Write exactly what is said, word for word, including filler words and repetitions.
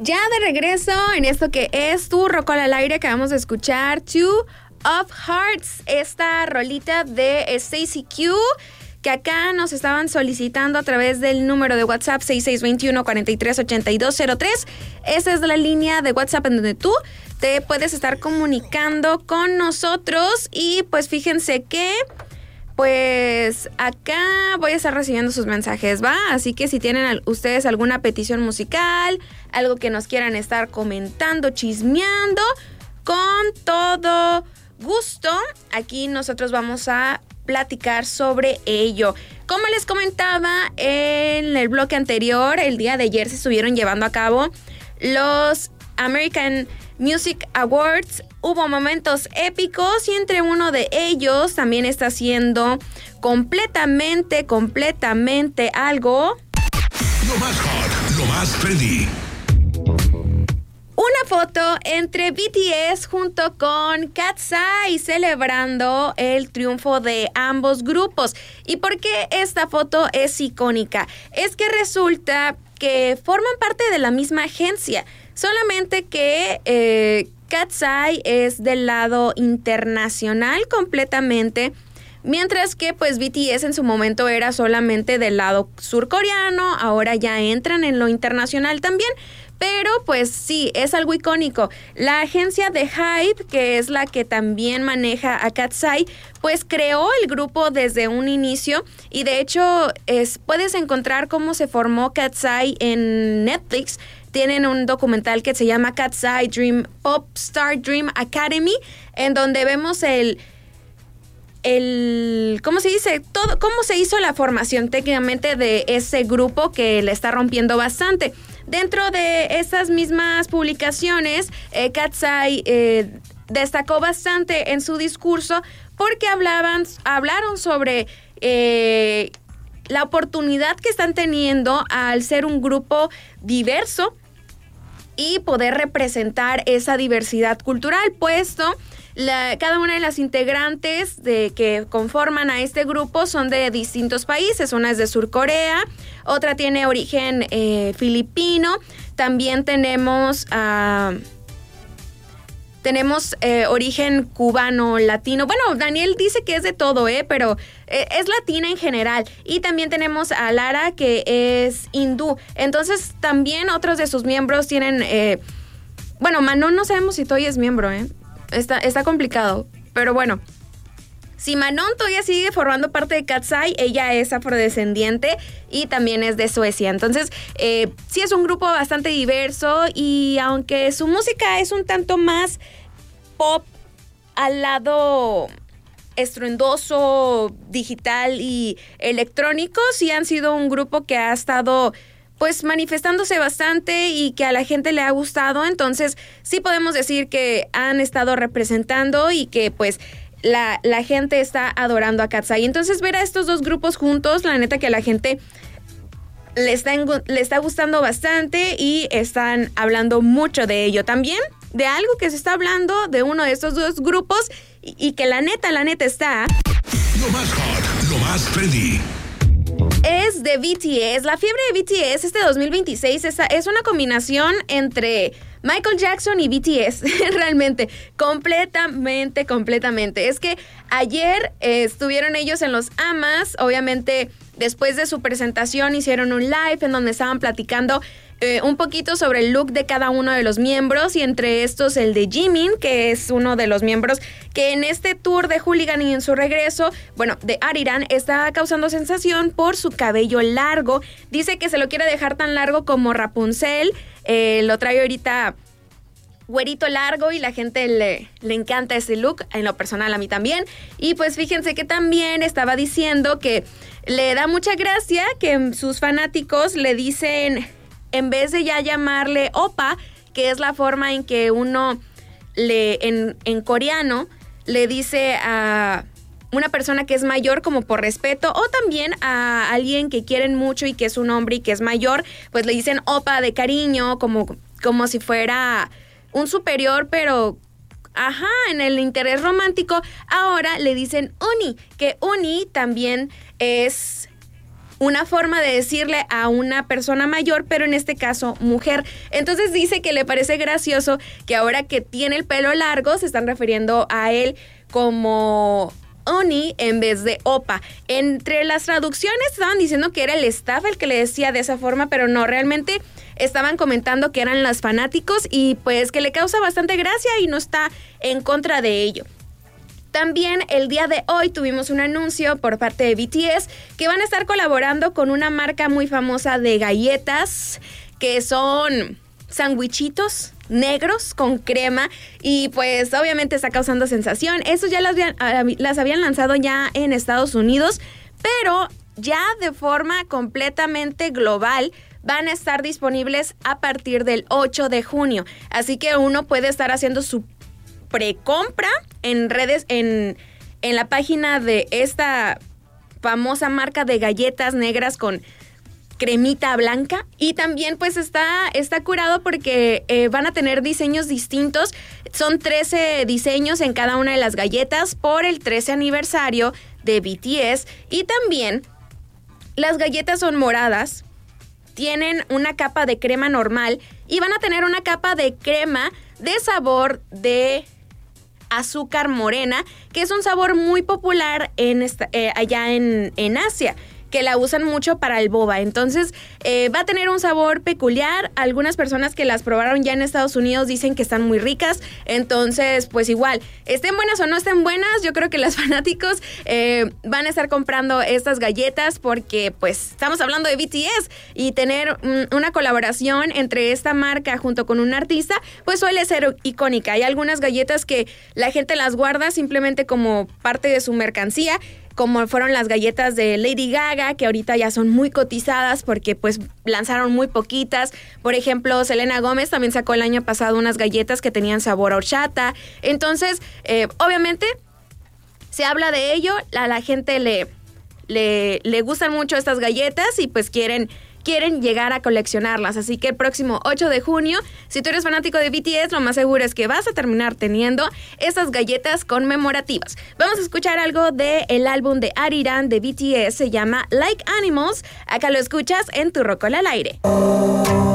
Ya de regreso en esto que es tu Rocola al Aire, acabamos de escuchar Two of Hearts, esta rolita de Stacy Q, que acá nos estaban solicitando a través del número de WhatsApp seis seis dos uno, cuatro tres ocho dos cero tres. Esa es la línea de WhatsApp en donde tú te puedes estar comunicando con nosotros. Y pues fíjense que pues acá voy a estar recibiendo sus mensajes, ¿va? Así que si tienen ustedes alguna petición musical, algo que nos quieran estar comentando, chismeando, con todo gusto, aquí nosotros vamos a platicar sobre ello. Como les comentaba en el bloque anterior, el día de ayer se estuvieron llevando a cabo los American Music Awards. Hubo momentos épicos y entre uno de ellos también está siendo completamente, completamente algo... Lo más hot, lo más trendy. Una foto entre B T S junto con Cat's Eye celebrando el triunfo de ambos grupos. ¿Y por qué esta foto es icónica? Es que resulta que forman parte de la misma agencia, solamente que eh, Cat's Eye es del lado internacional completamente, mientras que pues B T S en su momento era solamente del lado surcoreano, ahora ya entran en lo internacional también. Pero pues sí, es algo icónico. La agencia de Hype, que es la que también maneja a Cat's Eye, pues creó el grupo desde un inicio y de hecho es, puedes encontrar cómo se formó Cat's Eye en Netflix. Tienen un documental que se llama Cat's Eye Dream Pop Star Dream Academy, en donde vemos el... el ¿cómo se dice? Todo, cómo se hizo la formación técnicamente de ese grupo que le está rompiendo bastante. Dentro de esas mismas publicaciones, eh, Cat's Eye eh, destacó bastante en su discurso porque hablaban, hablaron sobre eh, la oportunidad que están teniendo al ser un grupo diverso y poder representar esa diversidad cultural, puesto la, cada una de las integrantes de, que conforman a este grupo son de distintos países. Una es de Surcorea, otra tiene origen eh, filipino, también tenemos, uh, tenemos eh, origen cubano, latino. Bueno, Daniel dice que es de todo, ¿eh? pero eh, es latina en general. Y también tenemos a Lara, que es hindú. Entonces, también otros de sus miembros tienen... Eh, bueno, Manon no sabemos si todavía es miembro, ¿eh? Está, está complicado, pero bueno. Si Manon todavía sigue formando parte de Cat's Eye, ella es afrodescendiente y también es de Suecia. Entonces, eh, sí es un grupo bastante diverso y aunque su música es un tanto más pop al lado estruendoso, digital y electrónico, sí han sido un grupo que ha estado... pues manifestándose bastante y que a la gente le ha gustado. Entonces sí podemos decir que han estado representando y que pues la, la gente está adorando a Cat's Eye. Entonces ver a estos dos grupos juntos, la neta que a la gente le está, le está gustando bastante y están hablando mucho de ello. También de algo que se está hablando de uno de estos dos grupos y, y que la neta, la neta está... Lo más hot, lo más trendy. Es de B T S. La fiebre de B T S este dos mil veintiséis es, es una combinación entre Michael Jackson y B T S, realmente, completamente, completamente. Es que ayer eh, estuvieron ellos en los AMAs, obviamente después de su presentación hicieron un live en donde estaban platicando eh, un poquito sobre el look de cada uno de los miembros y entre estos el de Jimin, que es uno de los miembros que en este tour de Hooligan y en su regreso, bueno, de Ariran, está causando sensación por su cabello largo. Dice que se lo quiere dejar tan largo como Rapunzel, eh, lo trae ahorita güerito largo y la gente le, le encanta ese look, en lo personal a mí también. Y pues fíjense que también estaba diciendo que le da mucha gracia que sus fanáticos le dicen, en vez de ya llamarle Oppa, que es la forma en que uno le en, en coreano le dice a una persona que es mayor como por respeto, o también a alguien que quieren mucho y que es un hombre y que es mayor, pues le dicen Oppa de cariño, como, como si fuera un superior, pero ajá, en el interés romántico. Ahora le dicen Uni, que Uni también es una forma de decirle a una persona mayor, pero en este caso mujer. Entonces dice que le parece gracioso que ahora que tiene el pelo largo se están refiriendo a él como Oni en vez de Opa. Entre las traducciones estaban diciendo que era el staff el que le decía de esa forma, pero no, realmente estaban comentando que eran los fanáticos y pues que le causa bastante gracia y no está en contra de ello. También el día de hoy tuvimos un anuncio por parte de B T S que van a estar colaborando con una marca muy famosa de galletas que son sandwichitos negros con crema y pues obviamente está causando sensación. Eso ya las habían, las habían lanzado ya en Estados Unidos, pero ya de forma completamente global van a estar disponibles a partir del ocho de junio. Así que uno puede estar haciendo su precompra en redes, en, en la página de esta famosa marca de galletas negras con cremita blanca. Y también pues está, está curado porque eh, van a tener diseños distintos. Son trece diseños en cada una de las galletas por el trece aniversario de B T S. Y también las galletas son moradas, tienen una capa de crema normal y van a tener una capa de crema de sabor de azúcar morena, que es un sabor muy popular en esta, eh, allá en, en Asia, que la usan mucho para el boba. Entonces eh, va a tener un sabor peculiar. Algunas personas que las probaron ya en Estados Unidos dicen que están muy ricas. Entonces pues igual, estén buenas o no estén buenas, yo creo que los fanáticos eh, van a estar comprando estas galletas porque pues estamos hablando de B T S y tener mm, una colaboración entre esta marca junto con un artista pues suele ser icónica. Hay algunas galletas que la gente las guarda simplemente como parte de su mercancía, como fueron las galletas de Lady Gaga, que ahorita ya son muy cotizadas porque pues lanzaron muy poquitas. Por ejemplo, Selena Gómez también sacó el año pasado unas galletas que tenían sabor a horchata. Entonces, eh, obviamente, se habla de ello, a la gente le, le, le gustan mucho estas galletas y pues quieren... quieren llegar a coleccionarlas. Así que el próximo ocho de junio, si tú eres fanático de B T S, lo más seguro es que vas a terminar teniendo estas galletas conmemorativas. Vamos a escuchar algo del álbum de Arirang de B T S, se llama Like Animals. Acá lo escuchas en Tu Rocola al Aire.